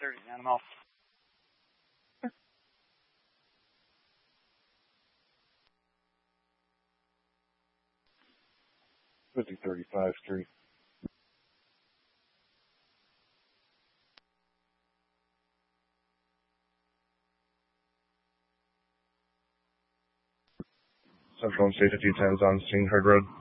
man. I'm off. 5035 Street. Central and State 5010 on scene, Hard Road.